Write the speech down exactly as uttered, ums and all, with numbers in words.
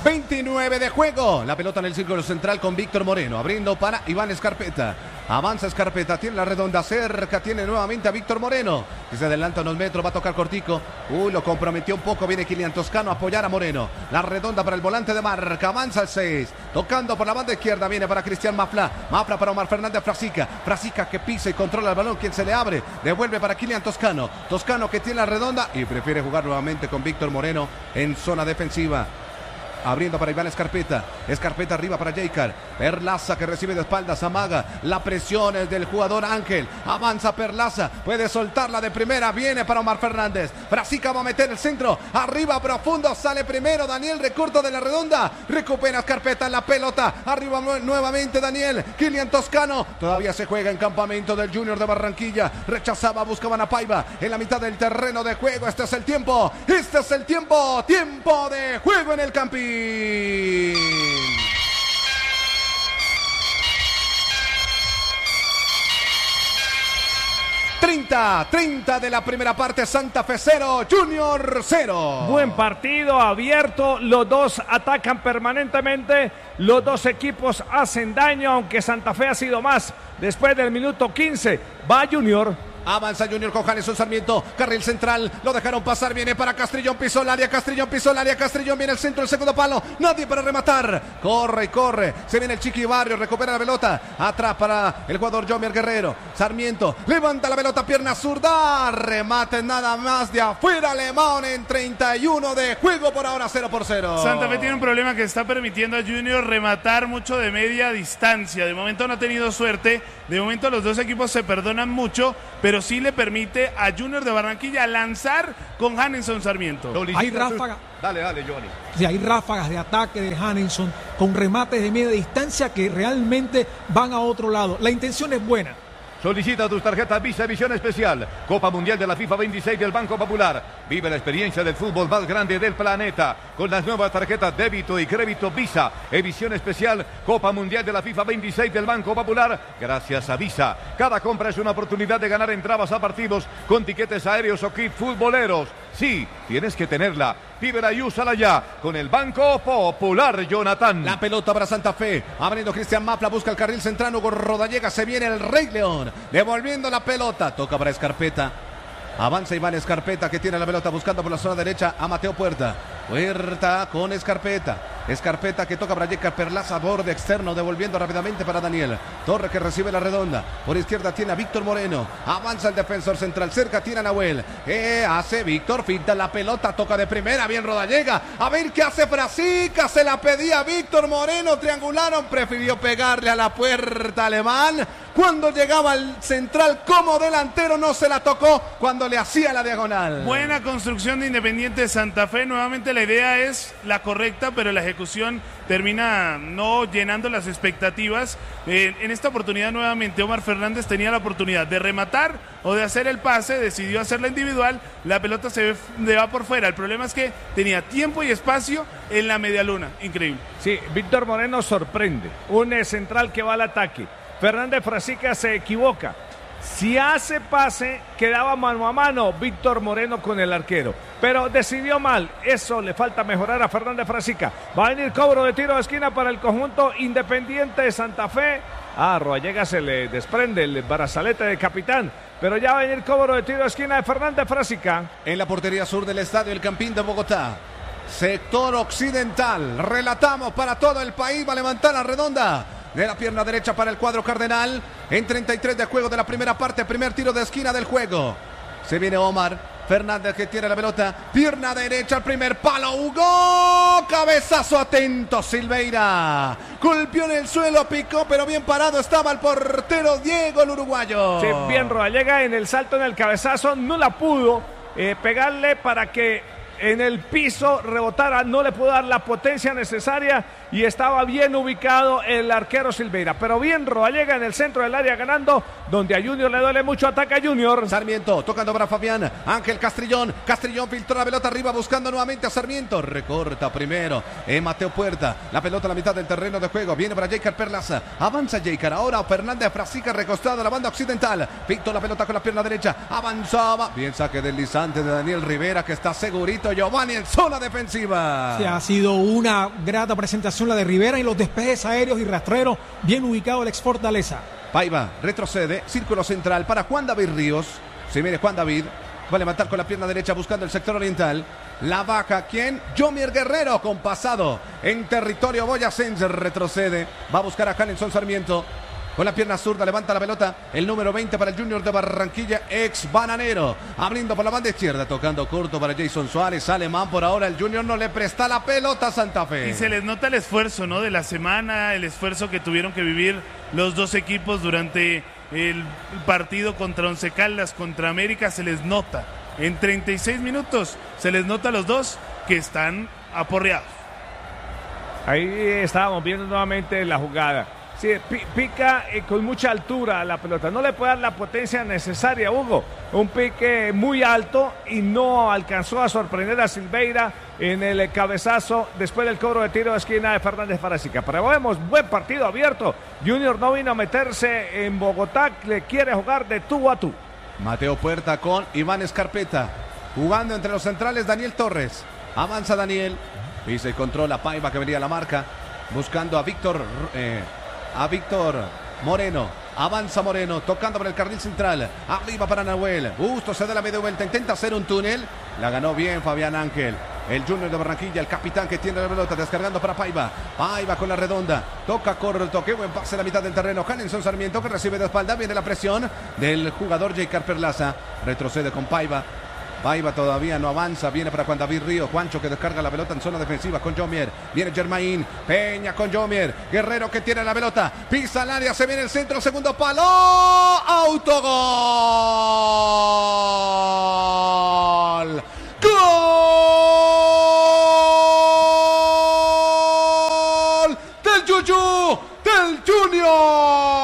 veintinueve de juego. La pelota en el círculo central con Víctor Moreno. Abriendo para Iván Escarpeta. Avanza Escarpeta, tiene la redonda cerca, tiene nuevamente a Víctor Moreno. Que se adelanta unos metros, va a tocar cortico. Uy, lo comprometió un poco, viene Kylian Toscano a apoyar a Moreno. La redonda para el volante de marca, avanza el seis. Tocando por la banda izquierda, viene para Cristian Mafla. Mafla para Omar Fernández Frasica. Frasica que pisa y controla el balón, quien se le abre. Devuelve para Kylian Toscano. Toscano que tiene la redonda y prefiere jugar nuevamente con Víctor Moreno en zona defensiva. Abriendo para Iván Escarpeta. Escarpeta arriba para Jaycar. Perlaza que recibe de espaldas. Amaga. La presión es del jugador Ángel. Avanza Perlaza. Puede soltarla de primera. Viene para Omar Fernández. Frasica va a meter el centro. Arriba profundo. Sale primero Daniel. Recorto de la redonda. Recupera Escarpeta en la pelota. Arriba nuevamente Daniel. Kylian Toscano. Todavía se juega en campamento del Junior de Barranquilla. Rechazaba. Buscaban a Paiva. En la mitad del terreno de juego. Este es el tiempo. Este es el tiempo. Tiempo de juego en el Campín. treinta, treinta de la primera parte, Santa Fe cero, Junior cero. Buen partido, abierto, los dos atacan permanentemente, los dos equipos hacen daño, aunque Santa Fe ha sido más. Después del minuto quince, va Junior. Avanza Junior con Janeson Sarmiento, carril central, lo dejaron pasar, viene para Castrillón, pisó el área, Castrillón pisó el área, Castrillón viene el centro, el segundo palo, nadie para rematar, corre y corre, se viene el Chiqui Barrio, recupera la pelota, atrás para el jugador Jomier Guerrero, Sarmiento, levanta la pelota, pierna zurda, remate nada más de afuera, Alemán en treinta y uno de juego, por ahora cero por cero. Santa Fe tiene un problema que está permitiendo a Junior rematar mucho de media distancia, de momento no ha tenido suerte, de momento los dos equipos se perdonan mucho, pero sí le permite a Junior de Barranquilla lanzar con Janeson Sarmiento. Hay ráfagas. Dale, dale, Johnny. Sí, hay ráfagas de ataque de Janeson con remates de media distancia que realmente van a otro lado. La intención es buena. Solicita tus tarjetas Visa Edición Especial. Copa Mundial de la FIFA veintiséis del Banco Popular. Vive la experiencia del fútbol más grande del planeta con las nuevas tarjetas débito y crédito Visa Edición Especial. Copa Mundial de la FIFA veintiséis del Banco Popular. Gracias a Visa. Cada compra es una oportunidad de ganar entradas a partidos con tiquetes aéreos o kit futboleros. Sí, tienes que tenerla. Vívela y úsala ya con el Banco Popular, Jonathan. La pelota para Santa Fe. Abriendo Cristian Mafla, busca el carril central. Hugo Rodallega, se viene el Rey León. Devolviendo la pelota. Toca para Escarpeta. Avanza Iván Escarpeta que tiene la pelota buscando por la zona derecha a Mateo Puerta. Puerta con Escarpeta. Escarpeta que toca para Jaycar Perlaza, borde externo, devolviendo rápidamente para Daniel. Torre que recibe la redonda. Por izquierda tiene a Víctor Moreno. Avanza el defensor central. Cerca tiene a Nahuel. ¿Qué hace Víctor? Finta la pelota, toca de primera. Bien Rodallega. A ver qué hace Frasica. Se la pedía Víctor Moreno. Triangularon. Prefirió pegarle a la puerta Alemán. Cuando llegaba al central como delantero no se la tocó cuando le hacía la diagonal. Buena construcción de Independiente Santa Fe. Nuevamente la idea es la correcta, pero la ejecución termina no llenando las expectativas. Eh, en esta oportunidad nuevamente Omar Fernández tenía la oportunidad de rematar o de hacer el pase, decidió hacerla individual, la pelota se ve, va por fuera. El problema es que tenía tiempo y espacio en la medialuna. Increíble. Sí, Víctor Moreno sorprende. Un central que va al ataque. Fernández Frasica se equivoca. Si hace pase, quedaba mano a mano Víctor Moreno con el arquero. Pero decidió mal. Eso le falta mejorar a Fernández Frasica. Va a venir cobro de tiro de esquina para el conjunto Independiente de Santa Fe. Ah, Rodallega se le desprende el brazalete de capitán. Pero ya va a venir cobro de tiro de esquina de Fernández Frasica. En la portería sur del estadio El Campín de Bogotá. Sector occidental. Relatamos para todo el país. Va a levantar la redonda. De la pierna derecha para el cuadro cardenal. En treinta y tres de juego de la primera parte. Primer tiro de esquina del juego. Se viene Omar Fernández que tiene la pelota. Pierna derecha al primer palo. Hugo. Cabezazo atento Silveira. Golpeó en el suelo, picó, pero bien parado estaba el portero Diego, el uruguayo. Sí, bien Rodallega en el salto, en el cabezazo. No la pudo eh, pegarle para que en el piso rebotara, no le pudo dar la potencia necesaria y estaba bien ubicado el arquero Silveira, pero bien Rodallega en el centro del área ganando, donde a Junior le duele mucho, ataca a Junior. Sarmiento tocando para Fabián, Ángel Castrillón, Castrillón filtró la pelota arriba buscando nuevamente a Sarmiento, recorta primero, eh, Mateo Puerta, la pelota a la mitad del terreno de juego, viene para Jaycar Perlaza, avanza Jaycar, ahora Fernández Frasica recostado a la banda occidental, pictó la pelota con la pierna derecha, avanzaba, bien saque deslizante de Daniel Rivera que está segurito Tito Giovanni en zona defensiva. Sí, ha sido una grata presentación la de Rivera y los despejes aéreos y rastreros, bien ubicado el ex Fortaleza. Paiva retrocede, círculo central para Juan David Ríos. Se viene Juan David, va a levantar con la pierna derecha buscando el sector oriental. La baja, ¿quién? Jomier Guerrero con pasado en territorio boyacense, retrocede, va a buscar a Hanelson Sarmiento. Con la pierna zurda levanta la pelota, el número veinte para el Junior de Barranquilla, ex bananero, abriendo por la banda izquierda, tocando corto para Jason Suárez, alemán por ahora, el Junior no le presta la pelota a Santa Fe. Y se les nota el esfuerzo, ¿no? De la semana, el esfuerzo que tuvieron que vivir los dos equipos durante el partido contra Once Caldas, contra América, se les nota. En treinta y seis minutos se les nota a los dos que están aporreados. Ahí estábamos viendo nuevamente la jugada. Sí, pica eh, con mucha altura la pelota. No le puede dar la potencia necesaria, Hugo. Un pique muy alto y no alcanzó a sorprender a Silveira en el cabezazo después del cobro de tiro de esquina de Fernández Frasica. Pero vemos, buen partido abierto. Junior no vino a meterse en Bogotá, le quiere jugar de tú a tú. Mateo Puerta con Iván Escarpeta. Jugando entre los centrales Daniel Torres. Avanza Daniel. Pisa y controla Paiva que venía a la marca. Buscando a Víctor... Eh, a Víctor Moreno, avanza Moreno, tocando por el carril central, arriba para Nahuel, Justo se da la media vuelta, intenta hacer un túnel, la ganó bien Fabián Ángel, el Junior de Barranquilla, el capitán que tiene la pelota, descargando para Paiva, Paiva con la redonda, toca corto, qué buen pase a la mitad del terreno, Hanelson Sarmiento que recibe de espalda, viene la presión del jugador J. Perlaza, retrocede con Paiva, Paiva todavía no avanza, viene para Juan David Ríos, Juancho que descarga la pelota en zona defensiva con Jomier, viene Germain, Peña con Jomier, Guerrero que tiene la pelota, pisa el área, se viene el centro, segundo palo, autogol, gol del Yuyu, del Junior.